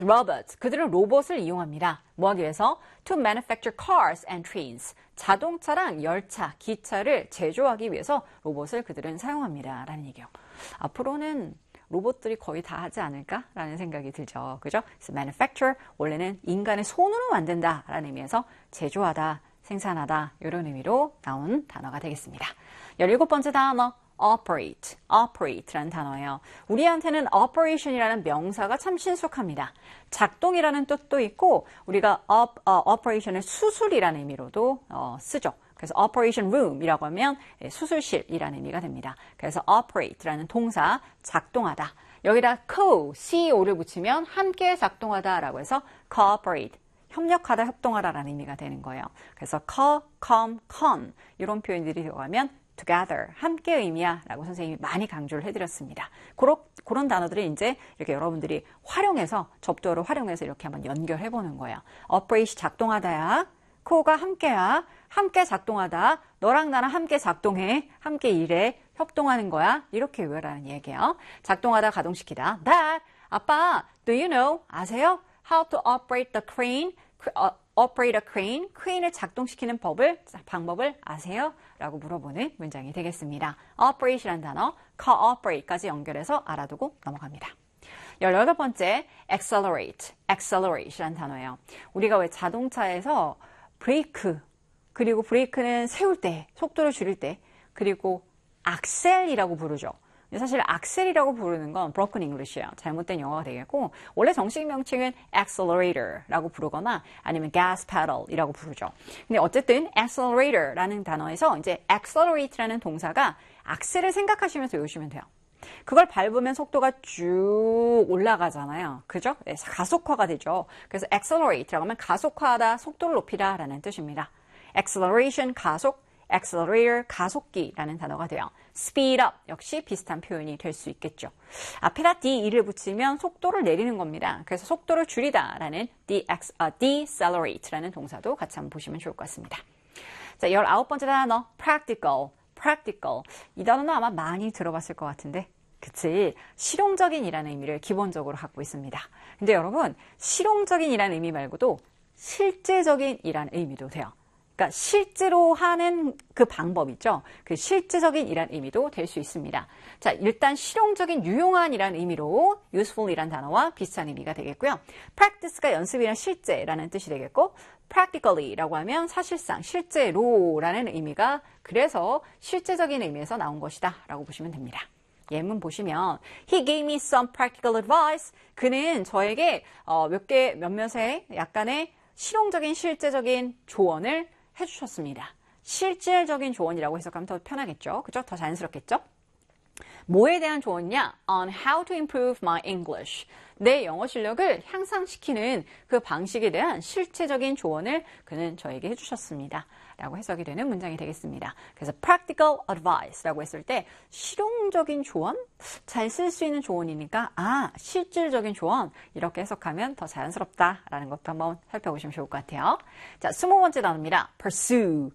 robots. 그들은 로봇을 이용합니다. 뭐 하기 위해서? To manufacture cars and trains. 자동차랑 열차, 기차를 제조하기 위해서 로봇을 그들은 사용합니다. 라는 얘기예요. 앞으로는 로봇들이 거의 다 하지 않을까라는 생각이 들죠. 그죠? 그래서 manufacture, 원래는 인간의 손으로 만든다 라는 의미에서 제조하다, 생산하다 이런 의미로 나온 단어가 되겠습니다. 17번째 단어, operate라는 단어예요. 우리한테는 operation이라는 명사가 참 친숙합니다. 작동이라는 뜻도 있고 우리가 operation을 수술이라는 의미로도 쓰죠. 그래서 operation room이라고 하면 수술실이라는 의미가 됩니다. 그래서 operate라는 동사, 작동하다. 여기다 co를 붙이면 함께 작동하다라고 해서 cooperate, 협력하다, 협동하다라는 의미가 되는 거예요. 그래서 con 이런 표현들이 들어가면 together, 함께 의미야 라고 선생님이 많이 강조를 해드렸습니다. 그런 단어들을 이제 이렇게 여러분들이 활용해서, 접두어를 활용해서 이렇게 한번 연결해보는 거예요. operate 작동하다야, co가 함께야, 함께 작동하다, 너랑 나랑 함께 작동해, 함께 일해, 협동하는 거야. 이렇게 외우라는 얘기예요. 작동하다, 가동시키다. That, 아빠, do you know, 아세요? How to operate the crane? operate a crane, crane을 작동시키는 방법을 아세요? 라고 물어보는 문장이 되겠습니다. operate이라는 단어, cooperate까지 연결해서 알아두고 넘어갑니다. 18번째, accelerate이라는 단어예요. 우리가 왜 자동차에서 브레이크, 그리고 브레이크는 세울 때, 속도를 줄일 때, 그리고 악셀이라고 부르죠. 사실 악셀이라고 부르는 건 broken English예요. 잘못된 영어가 되겠고 원래 정식 명칭은 accelerator라고 부르거나 아니면 gas pedal이라고 부르죠. 근데 어쨌든 accelerator라는 단어에서 이제 accelerate라는 동사가 악셀을 생각하시면서 외우시면 돼요. 그걸 밟으면 속도가 쭉 올라가잖아요. 그죠? 네, 가속화가 되죠. 그래서 accelerate라고 하면 가속화하다, 속도를 높이다 라는 뜻입니다. acceleration, 가속, accelerator, 가속기라는 단어가 돼요. speed up 역시 비슷한 표현이 될 수 있겠죠. 앞에다 de를 붙이면 속도를 내리는 겁니다. 그래서 속도를 줄이다라는 decelerate라는 동사도 같이 한번 보시면 좋을 것 같습니다. 자, 19번째 단어 practical. 이 단어는 아마 많이 들어봤을 것 같은데 그치? 실용적인이라는 의미를 기본적으로 갖고 있습니다. 근데 여러분 실용적인이라는 의미 말고도 실제적인이라는 의미도 돼요. 그러니까 실제로 하는 그 방법 있죠. 그 실제적인이라는 의미도 될 수 있습니다. 자, 일단 실용적인, 유용한이라는 의미로 useful이라는 단어와 비슷한 의미가 되겠고요. practice가 연습이나 실제라는 뜻이 되겠고 practically라고 하면 사실상, 실제로라는 의미가 그래서 실제적인 의미에서 나온 것이다 라고 보시면 됩니다. 예문 보시면 He gave me some practical advice. 그는 저에게 몇몇의 약간의 실용적인, 실제적인 조언을 해주셨습니다. 실질적인 조언이라고 해석하면 더 편하겠죠. 그죠? 더 자연스럽겠죠? 뭐에 대한 조언이냐? On how to improve my English. 내 영어 실력을 향상시키는 그 방식에 대한 실체적인 조언을 그는 저에게 해주셨습니다. 라고 해석이 되는 문장이 되겠습니다. 그래서 practical advice라고 했을 때 실용적인 조언? 잘 쓸 수 있는 조언이니까 실질적인 조언 이렇게 해석하면 더 자연스럽다라는 것도 한번 살펴보시면 좋을 것 같아요. 자, 20번째 단어입니다. pursue.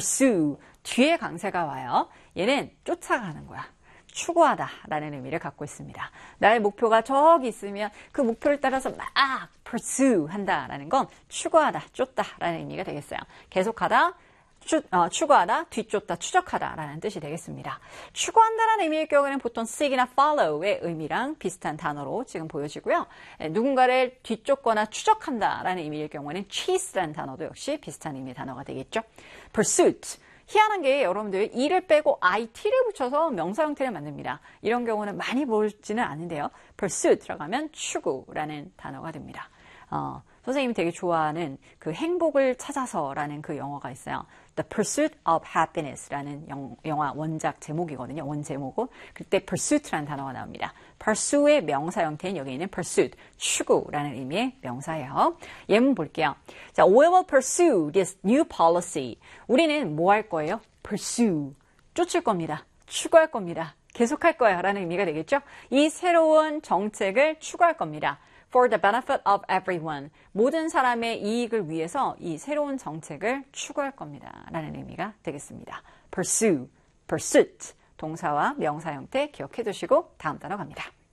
뒤에 강세가 와요. 얘는 쫓아가는 거야. 추구하다라는 의미를 갖고 있습니다. 나의 목표가 저기 있으면 그 목표를 따라서 막 pursue 한다라는 건 추구하다, 쫓다라는 의미가 되겠어요. 계속하다, 추구하다, 뒤쫓다, 추적하다라는 뜻이 되겠습니다. 추구한다라는 의미의 경우에는 보통 seek이나 follow의 의미랑 비슷한 단어로 지금 보여지고요. 누군가를 뒤쫓거나 추적한다라는 의미의 경우에는 chase라는 단어도 역시 비슷한 의미의 단어가 되겠죠. pursuit. 희한한 게 여러분들 E를 빼고 IT를 붙여서 명사 형태를 만듭니다. 이런 경우는 많이 보지는 않은데요. pursuit라고 하면 추구라는 단어가 됩니다. 선생님이 되게 좋아하는 그 행복을 찾아서라는 그 영화가 있어요. The Pursuit of Happiness라는 영화 원작 제목이거든요. 원 제목은. 그때 pursuit라는 단어가 나옵니다. pursue의 명사 형태인 여기 있는 pursuit, 추구라는 의미의 명사예요. 예문 볼게요. 자, we will pursue this new policy. 우리는 뭐 할 거예요? pursue. 쫓을 겁니다. 추구할 겁니다. 계속할 거야 라는 의미가 되겠죠? 이 새로운 정책을 추구할 겁니다. For the benefit of everyone. 모든 사람의 이익을 위해서 이 새로운 정책을 추구할 겁니다. 라는 의미가 되겠습니다. pursue, pursuit. 동사와 명사 형태 기억해 두시고 다음 단어 갑니다.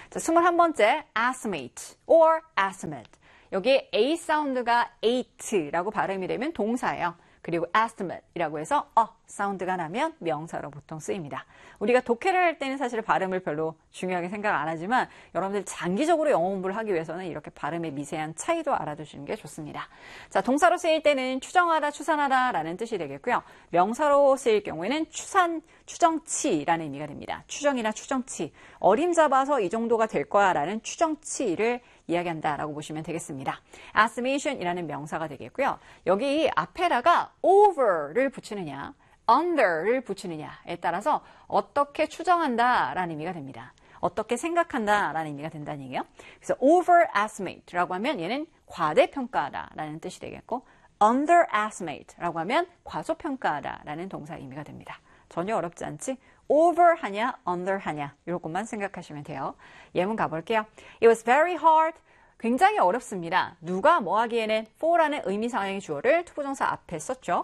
자, 21번째, estimate or estimate. 여기 A 사운드가 ate라고 발음이 되면 동사예요. 그리고 estimate이라고 해서 사운드가 나면 명사로 보통 쓰입니다. 우리가 독해를 할 때는 사실 발음을 별로 중요하게 생각 안 하지만 여러분들 장기적으로 영어 공부를 하기 위해서는 이렇게 발음의 미세한 차이도 알아두시는 게 좋습니다. 자, 동사로 쓰일 때는 추정하다, 추산하다 라는 뜻이 되겠고요. 명사로 쓰일 경우에는 추정치라는 의미가 됩니다. 추정이나 추정치, 어림잡아서 이 정도가 될 거야 라는 추정치를 이야기한다라고 보시면 되겠습니다. estimation이라는 명사가 되겠고요. 여기 앞에다가 over를 붙이느냐, under를 붙이느냐에 따라서 어떻게 추정한다라는 의미가 됩니다. 어떻게 생각한다라는 의미가 된다는 얘기예요. 그래서 overestimate라고 하면 얘는 과대평가하다라는 뜻이 되겠고 underestimate라고 하면 과소평가하다라는 동사 의미가 됩니다. 전혀 어렵지 않지? over 하냐, under 하냐 이런 것만 생각하시면 돼요. 예문 가볼게요. It was very hard. 굉장히 어렵습니다. 누가 뭐 하기에는 for라는 의미상의 주어를 투부정사 앞에 썼죠.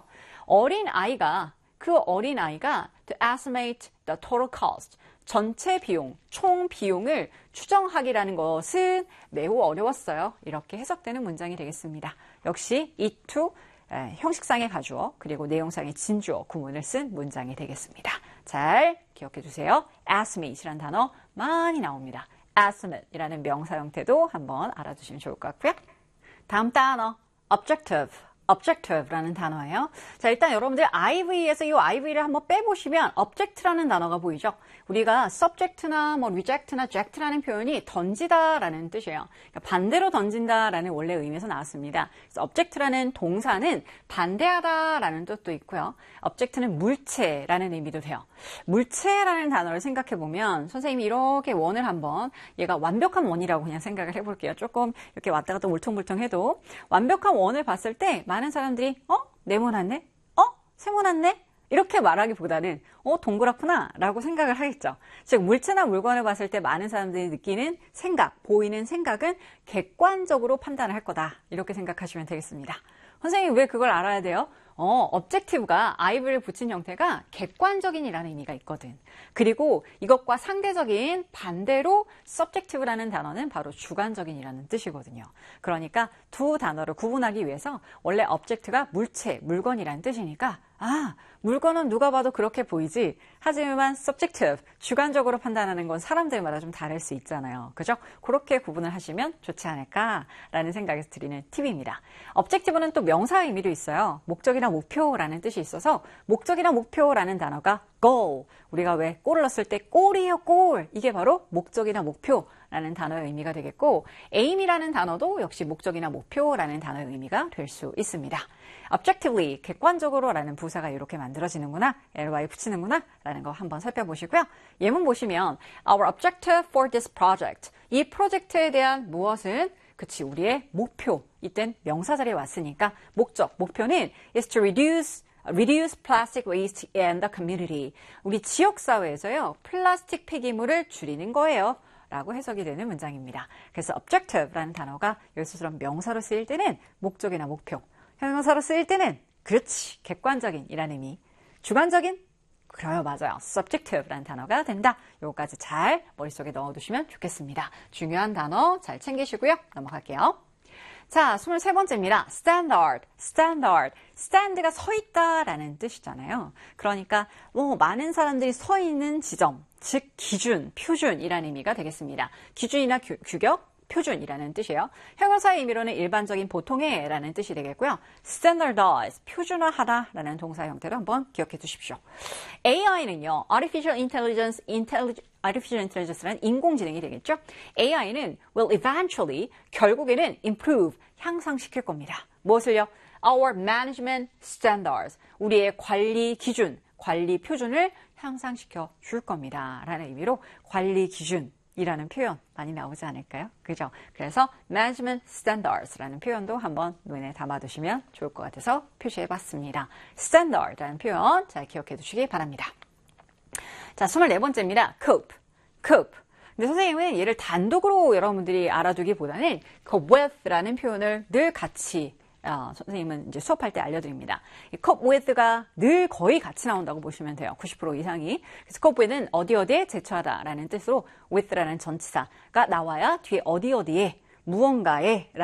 그 어린 아이가 to estimate the total cost. 전체 비용, 총 비용을 추정하기라는 것은 매우 어려웠어요. 이렇게 해석되는 문장이 되겠습니다. 역시 it to 형식상의 가주어 그리고 내용상의 진주어 구문을 쓴 문장이 되겠습니다. 잘 기억해 주세요. estimate이라는 단어 많이 나옵니다. estimate이라는 명사 형태도 한번 알아두시면 좋을 것 같고요. 다음 단어 objective라는 단어예요. 자, 일단 여러분들 IV에서 이 IV를 한번 빼보시면 object라는 단어가 보이죠? 우리가 subject나 reject나 eject라는 표현이 던지다라는 뜻이에요. 그러니까 반대로 던진다라는 원래 의미에서 나왔습니다. 그래서 object라는 동사는 반대하다라는 뜻도 있고요. object는 물체라는 의미도 돼요. 물체라는 단어를 생각해보면 선생님이 이렇게 원을 한번 얘가 완벽한 원이라고 그냥 생각을 해볼게요. 조금 이렇게 왔다 갔다 울퉁불퉁해도 완벽한 원을 봤을 때 많은 사람들이 네모났네? 세모났네? 이렇게 말하기보다는 동그랗구나 라고 생각을 하겠죠. 즉 물체나 물건을 봤을 때 많은 사람들이 느끼는 생각, 보이는 생각은 객관적으로 판단을 할 거다. 이렇게 생각하시면 되겠습니다. 선생님이 왜 그걸 알아야 돼요? objective가 IV를 붙인 형태가 객관적인이라는 의미가 있거든. 그리고 이것과 상대적인 반대로 subjective라는 단어는 바로 주관적인이라는 뜻이거든요. 그러니까 두 단어를 구분하기 위해서 원래 object가 물체, 물건이라는 뜻이니까 물건은 누가 봐도 그렇게 보이지. 하지만 subjective, 주관적으로 판단하는 건 사람들마다 좀 다를 수 있잖아요. 그죠? 그렇게 구분을 하시면 좋지 않을까라는 생각에서 드리는 팁입니다. objective는 또 명사의 의미도 있어요. 목적이나 목표라는 뜻이 있어서 목적이나 목표라는 단어가 goal. 우리가 왜 골을 넣었을 때 골이에요, 골. 이게 바로 목적이나 목표라는 단어의 의미가 되겠고 aim이라는 단어도 역시 목적이나 목표라는 단어의 의미가 될 수 있습니다. objectively, 객관적으로라는 부사가 이렇게 만들어지는구나, ly 붙이는구나 라는 거 한번 살펴보시고요. 예문 보시면 Our objective for this project. 이 프로젝트에 대한 무엇은 우리의 목표. 이땐 명사 자리에 왔으니까 목표는 is to reduce plastic waste in the community. 우리 지역사회에서요, 플라스틱 폐기물을 줄이는 거예요. 라고 해석이 되는 문장입니다. 그래서 objective라는 단어가 여기서처럼 명사로 쓰일 때는 목적이나 목표. 형용사로 쓰일 때는 객관적인 이라는 의미. 주관적인? 그래요, 맞아요. subjective라는 단어가 된다. 요거까지 잘 머릿속에 넣어두시면 좋겠습니다. 중요한 단어 잘 챙기시고요. 넘어갈게요. 자, 23번째입니다. stand가 서 있다라는 뜻이잖아요. 그러니까 많은 사람들이 서 있는 지점, 즉 기준, 표준이라는 의미가 되겠습니다. 기준이나 규격, 표준이라는 뜻이에요. 형용사의 의미로는 일반적인 보통의 라는 뜻이 되겠고요. standardize, 표준화하다라는 동사 형태로 한번 기억해 두십시오. AI는요, artificial intelligence라는 인공지능이 되겠죠. AI는 will eventually, 결국에는 improve, 향상시킬 겁니다. 무엇을요? Our management standards, 우리의 관리 기준, 관리 표준을 향상시켜 줄 겁니다. 라는 의미로 관리 기준, 이라는 표현 많이 나오지 않을까요? 그죠? 그래서 management standards라는 표현도 한번 눈에 담아두시면 좋을 것 같아서 표시해봤습니다. standard라는 표현 잘 기억해 두시기 바랍니다. 자, 24번째입니다. cope. 근데 선생님은 얘를 단독으로 여러분들이 알아두기보다는 with라는 표현을 늘 같이 선생님은 이제 수업할 때 알려드립니다. 이 cope with가 늘 거의 같이 나온다고 보시면 돼요. 90% 이상이. 그래서 cope with는 어디에 제초하다라는 뜻으로 with라는 전치사가 나와야 뒤에 어디에 무언가에